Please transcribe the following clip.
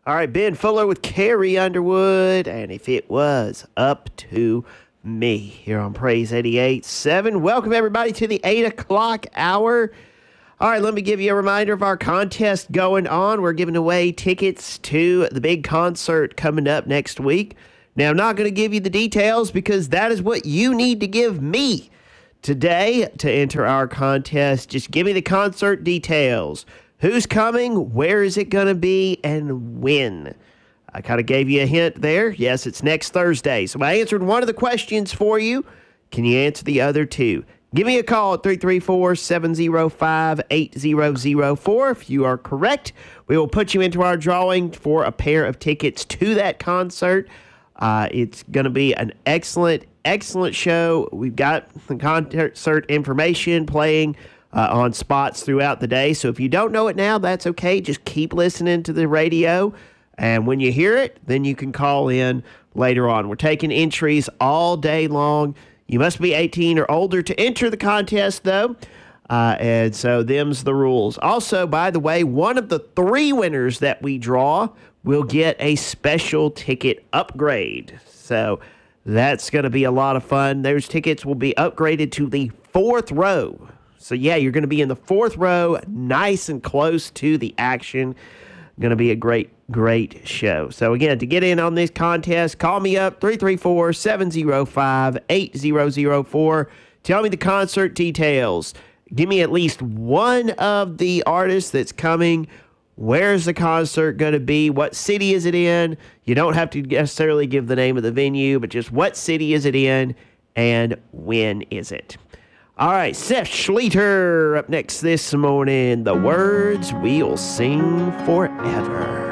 All right, Ben Fuller with Carrie Underwood, and if it was up to me here on Praise 88.7. Welcome, everybody, to the 8 o'clock hour. All right, let me give you a reminder of our contest going on. We're giving away tickets to the big concert coming up next week. Now, I'm not going to give you the details because that is what you need to give me today to enter our contest. Just give me the concert details. Who's coming? Where is it going to be? And when? I kind of gave you a hint there. Yes, it's next Thursday. So I answered one of the questions for you. Can you answer the other two? Give me a call at 334-705-8004. If you are correct, we will put you into our drawing for a pair of tickets to that concert. It's going to be an excellent show. We've got the concert information playing on spots throughout the day. So if you don't know it now, that's okay. Just keep listening to the radio. And when you hear it, then you can call in later on. We're taking entries all day long. You must be 18 or older to enter the contest, though. And so them's the rules. Also, by the way, one of the 3 winners that we draw will get a special ticket upgrade. So that's going to be a lot of fun. Those tickets will be upgraded to the 4th row. So, yeah, you're going to be in the 4th row, nice and close to the action. Going to be a great show. So, again, to get in on this contest, call me up, 334-705-8004. Tell me the concert details. Give me at least one of the artists that's coming. Where's the concert going to be? What city is it in? You don't have to necessarily give the name of the venue, but just what city is it in and when is it? All right, Seth Schleter up next this morning. The words we'll sing forever.